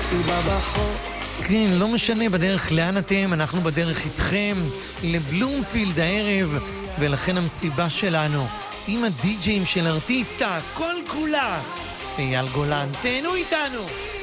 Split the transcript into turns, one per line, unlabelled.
מסיבה בחוף.
כן, לא משנה בדרך לאן אתם, אנחנו בדרך איתכם לבלומפילד הערב, ולכן המסיבה שלנו עם הדי-ג'ים של ארטיסטה, כל כולה. אייל גולן, תהנו איתנו.